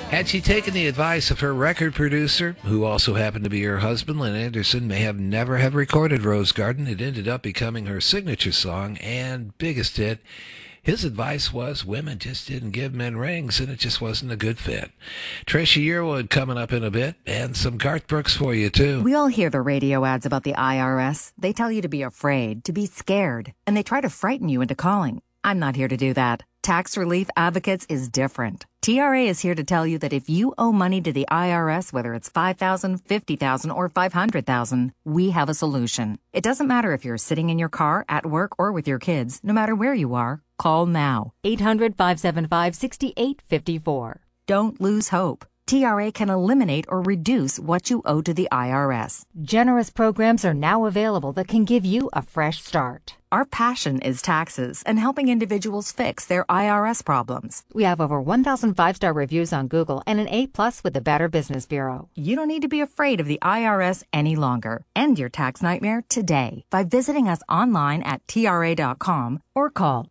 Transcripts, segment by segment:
Had she taken the advice of her record producer, who also happened to be her husband, Lynn Anderson, may have never have recorded Rose Garden. It ended up becoming her signature song and biggest hit. His advice was women just didn't give men rings, and it just wasn't a good fit. Trisha Yearwood coming up in a bit, and some Garth Brooks for you, too. We all hear the radio ads about the IRS. They tell you to be afraid, to be scared, and they try to frighten you into calling. I'm not here to do that. Tax Relief Advocates is different. TRA is here to tell you that if you owe money to the IRS, whether it's $5,000, $50,000, or $500,000, we have a solution. It doesn't matter if you're sitting in your car, at work, or with your kids. No matter where you are, call now. 800-575-6854. Don't lose hope. TRA can eliminate or reduce what you owe to the IRS. Generous programs are now available that can give you a fresh start. Our passion is taxes and helping individuals fix their IRS problems. We have over 1,000 5-star reviews on Google and an A+ with the Better Business Bureau. You don't need to be afraid of the IRS any longer. End your tax nightmare today by visiting us online at TRA.com or call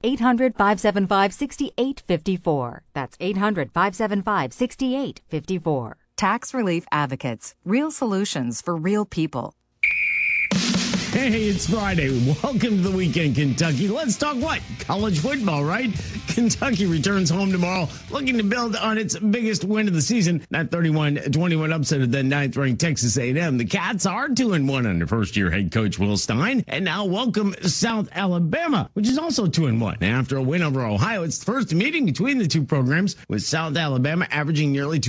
800-575-6854. That's 800-575-6854. Tax Relief Advocates. Real solutions for real people. Hey, it's Friday. Welcome to the weekend, Kentucky. Let's talk what? College football, right? Kentucky returns home tomorrow, looking to build on its biggest win of the season, that 31-21 upset of the 9th-ranked Texas A&M. The Cats are 2-1 under first-year head coach Will Stein, and now welcome South Alabama, which is also 2-1. After a win over Ohio, it's the first meeting between the two programs, with South Alabama averaging nearly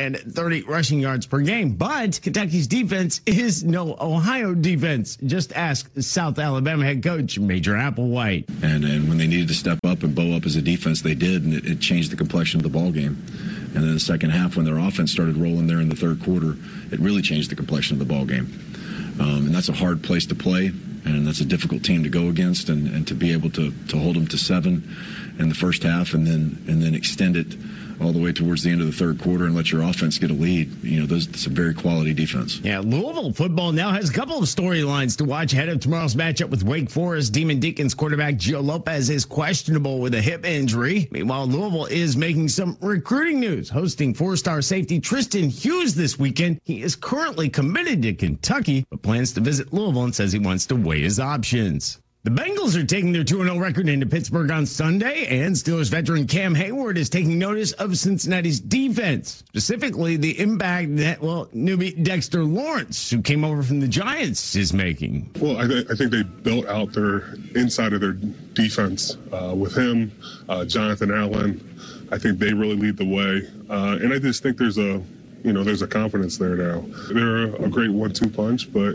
230 rushing yards per game. But Kentucky's defense is no Ohio defense. Just ask South Alabama head coach Major Applewhite. And when they needed to step up and bow up as a defense, they did, and it changed the complexion of the ball game. And then the second half, when their offense started rolling there in the third quarter, it really changed the complexion of the ball game. And that's a hard place to play, and that's a difficult team to go against, and to be able to hold them to 7 in the first half and then extend it all the way towards the end of the third quarter and let your offense get a lead. You know, that's a very quality defense. Yeah, Louisville football now has a couple of storylines to watch ahead of tomorrow's matchup with Wake Forest. Demon Deacons quarterback Gio Lopez is questionable with a hip injury. Meanwhile, Louisville is making some recruiting news, hosting 4-star safety Tristan Hughes this weekend. He is currently committed to Kentucky, but plans to visit Louisville and says he wants to weigh his options. The Bengals are taking their 2-0 record into Pittsburgh on Sunday, and Steelers veteran Cam Hayward is taking notice of Cincinnati's defense, specifically the impact that, newbie Dexter Lawrence, who came over from the Giants, is making. Well, I think they built out their inside of their defense with him, Jonathan Allen. I think they really lead the way, and I just think there's a confidence there now. They're a great 1-2 punch, but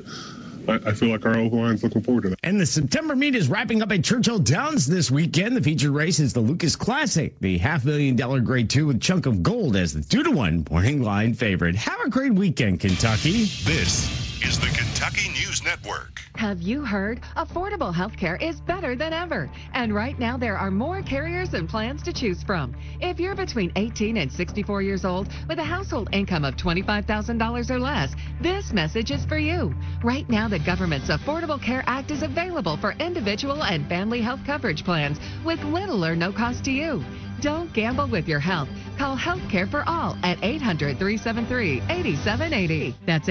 I feel like our O-line's looking forward to that. And the September meet is wrapping up at Churchill Downs this weekend. The featured race is the Lucas Classic, the $500,000 Grade 2 with Chunk of Gold as the 2-1 morning line favorite. Have a great weekend, Kentucky. This is the Kentucky News Network. Have you heard? Affordable healthcare is better than ever. And right now there are more carriers and plans to choose from. If you're between 18 and 64 years old with a household income of $25,000 or less, this message is for you. Right now the government's Affordable Care Act is available for individual and family health coverage plans with little or no cost to you. Don't gamble with your health. Call Healthcare for All at 800-373-8780. That's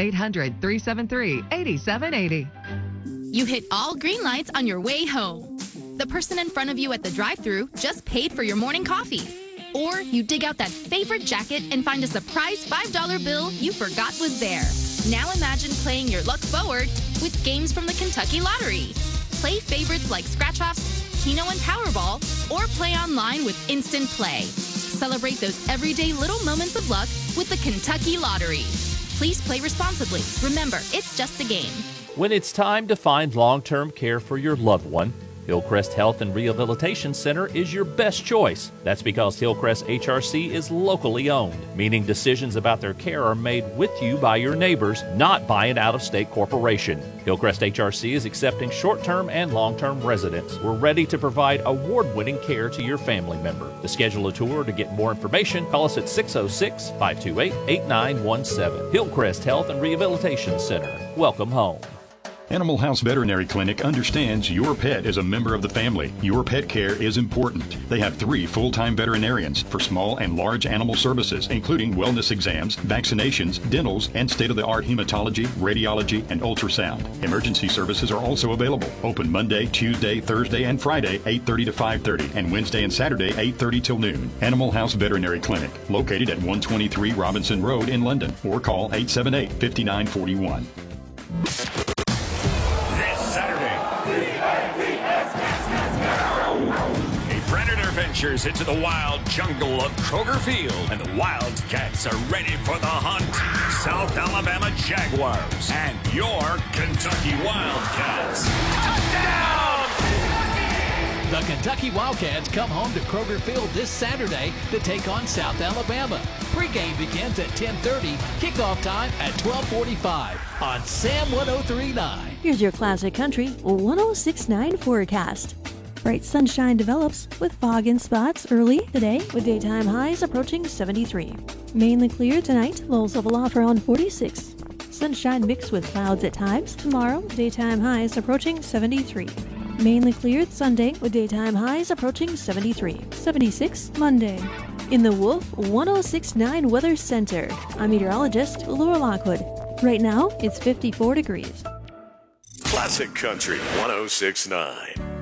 800-373-8780. You hit all green lights on your way home. The person in front of you at the drive-thru just paid for your morning coffee. Or you dig out that favorite jacket and find a surprise $5 bill you forgot was there. Now imagine playing your luck forward with games from the Kentucky Lottery. Play favorites like Scratch-Offs, Keno and Powerball, or play online with Instant Play. Celebrate those everyday little moments of luck with the Kentucky Lottery. Please play responsibly. Remember, it's just a game. When it's time to find long-term care for your loved one, Hillcrest Health and Rehabilitation Center is your best choice. That's because Hillcrest HRC is locally owned, meaning decisions about their care are made with you by your neighbors, not by an out-of-state corporation. Hillcrest HRC is accepting short-term and long-term residents. We're ready to provide award-winning care to your family member. To schedule a tour or to get more information, call us at 606-528-8917. Hillcrest Health and Rehabilitation Center. Welcome home. Animal House Veterinary Clinic understands your pet is a member of the family. Your pet care is important. They have 3 full-time veterinarians for small and large animal services, including wellness exams, vaccinations, dentals, and state-of-the-art hematology, radiology, and ultrasound. Emergency services are also available. Open Monday, Tuesday, Thursday, and Friday, 8:30 to 5:30, and Wednesday and Saturday, 8:30 till noon. Animal House Veterinary Clinic, located at 123 Robinson Road in London, or call 878-5941. This Saturday, a predator ventures into the wild jungle of Kroger Field, and the Wildcats are ready for the hunt. South Alabama Jaguars and your Kentucky Wildcats. Touchdown! The Kentucky Wildcats come home to Kroger Field this Saturday to take on South Alabama. Pregame begins at 10:30, kickoff time at 12:45 on SAM 103.9. Here's your classic country 106.9 forecast. Bright sunshine develops with fog in spots early today with daytime highs approaching 73. Mainly clear tonight, lows level off around 46. Sunshine mixed with clouds at times. Tomorrow, daytime highs approaching 73. Mainly cleared Sunday with daytime highs approaching 73. 76 Monday. In the Wolf 106.9 Weather Center, I'm meteorologist Laura Lockwood. Right now, it's 54 degrees. Classic Country 106.9.